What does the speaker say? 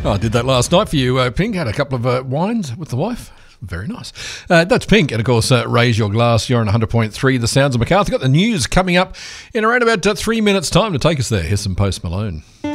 Oh, I did that last night for you, Pink. Had a couple of wines with the wife. Very nice. That's Pink. And, of course, Raise Your Glass. You're on 100.3 The Sounds of Macarthur. Got the news coming up in around about 3 minutes' time to take us there. Here's some Post Malone.